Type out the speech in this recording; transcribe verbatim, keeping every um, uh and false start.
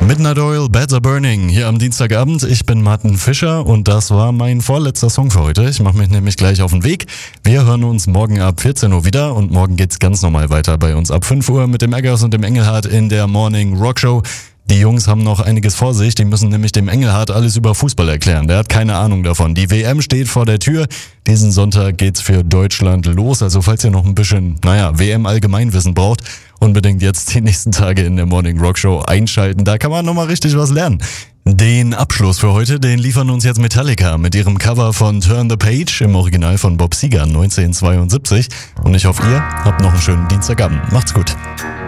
Midnight Oil, Beds Are Burning, hier am Dienstagabend. Ich bin Martin Fischer und das war mein vorletzter Song für heute. Ich mache mich nämlich gleich auf den Weg. Wir hören uns morgen ab vierzehn Uhr wieder und morgen geht's ganz normal weiter bei uns ab fünf Uhr mit dem Eggers und dem Engelhardt in der Morning Rock Show. Die Jungs haben noch einiges vor sich, die müssen nämlich dem Engelhardt alles über Fußball erklären. Der hat keine Ahnung davon. Die W M steht vor der Tür. Diesen Sonntag geht's für Deutschland los. Also falls ihr noch ein bisschen, naja, W M-Allgemeinwissen braucht, unbedingt jetzt die nächsten Tage in der Morning Rock Show einschalten. Da kann man nochmal richtig was lernen. Den Abschluss für heute, den liefern uns jetzt Metallica mit ihrem Cover von Turn the Page im Original von Bob Seger neunzehnhundertzweiundsiebzig. Und ich hoffe, ihr habt noch einen schönen Dienstagabend. Macht's gut.